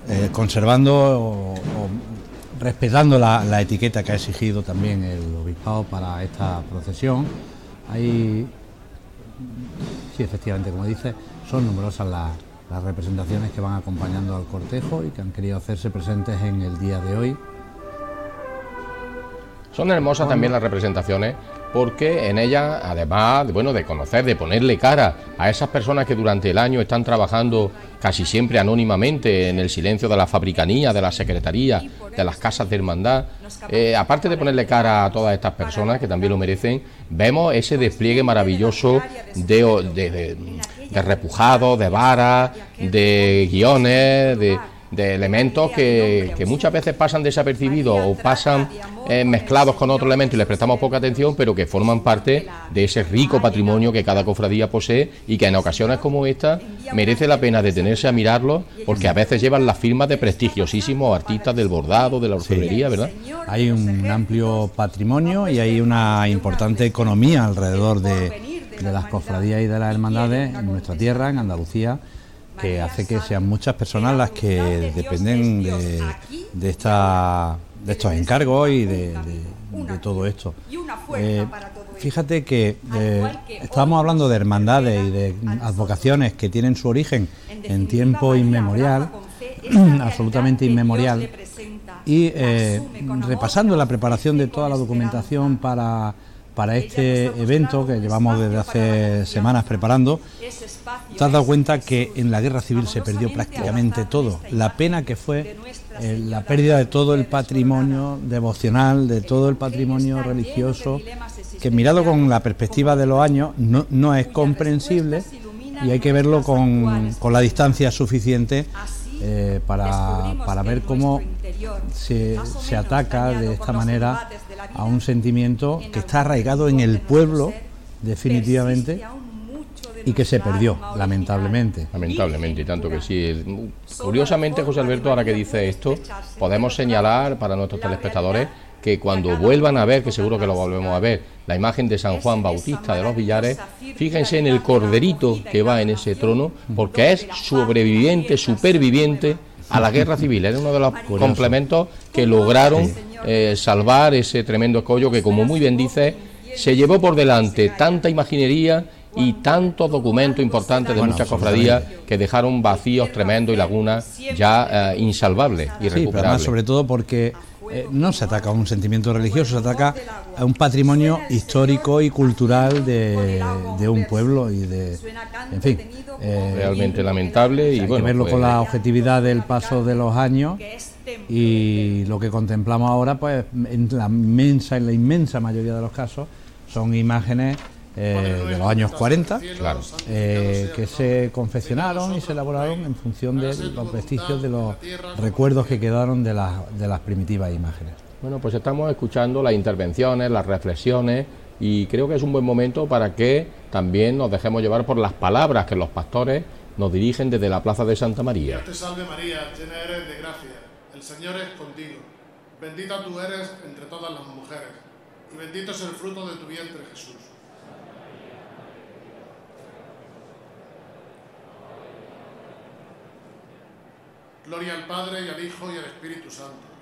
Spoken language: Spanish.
conservando o respetando la etiqueta que ha exigido también el obispado para esta procesión. Sí, efectivamente, como dice, son numerosas las representaciones que van acompañando al cortejo y que han querido hacerse presentes en el día de hoy. Son hermosas también las representaciones porque en ellas, además de conocer, de ponerle cara a esas personas que durante el año están trabajando casi siempre anónimamente en el silencio de la fabricanía, de la secretaría, de las casas de hermandad, aparte de ponerle cara a todas estas personas que también lo merecen, vemos ese despliegue maravilloso de repujados, de varas, de guiones, de elementos que muchas veces pasan desapercibidos o pasan mezclados con otros elementos y les prestamos poca atención, pero que forman parte de ese rico patrimonio que cada cofradía posee y que en ocasiones como esta merece la pena detenerse a mirarlo, porque a veces llevan las firmas de prestigiosísimos artistas del bordado, de la orfebrería, ¿verdad? Hay un amplio patrimonio y hay una importante economía alrededor de las cofradías y de las hermandades en nuestra tierra, en Andalucía, que hace que sean muchas personas las que dependen de estos encargos y de todo esto. Fíjate que estábamos hablando de hermandades y de advocaciones que tienen su origen en tiempo inmemorial, absolutamente inmemorial, y repasando la preparación de toda la documentación para este evento que llevamos desde hace semanas preparando, te has dado cuenta que en la guerra civil se perdió prácticamente todo. La pena que fue la pérdida de todo el patrimonio devocional, de todo el patrimonio religioso, que mirado con la perspectiva de los años no es comprensible, y hay que verlo con la distancia suficiente para ver cómo se ataca de esta manera a un sentimiento que está arraigado en el pueblo definitivamente y que se perdió, lamentablemente. Lamentablemente, y tanto que sí. Curiosamente, José Alberto, ahora que dice esto, podemos señalar para nuestros telespectadores que cuando vuelvan a ver, que seguro que lo volvemos a ver, la imagen de San Juan Bautista de los Villares, fíjense en el corderito que va en ese trono, porque es sobreviviente, superviviente a la guerra civil. Era uno de los complementos que lograron salvar ese tremendo escollo que, como muy bien dice, se llevó por delante tanta imaginería y tantos documentos importantes de muchas cofradías que dejaron vacíos tremendos y lagunas ya insalvables, irrecuperables. Sí, pero además, sobre todo porque no se ataca a un sentimiento religioso, se ataca a un patrimonio histórico y cultural de un pueblo y en fin, realmente lamentable. Y hay bueno, que verlo pues, con la objetividad del paso de los años, y lo que contemplamos ahora, pues en la inmensa mayoría de los casos, son imágenes de los años 40, claro, que se confeccionaron y se elaboraron en función de los vestigios, de los recuerdos que quedaron de las primitivas imágenes. Bueno, pues estamos escuchando las intervenciones, las reflexiones, y creo que es un buen momento para que también nos dejemos llevar por las palabras que los pastores nos dirigen desde la plaza de Santa María. Dios te salve María, llena eres de gracia, el Señor es contigo, bendita tú eres entre todas las mujeres, y bendito es el fruto de tu vientre, Jesús. Gloria al Padre, y al Hijo, y al Espíritu Santo.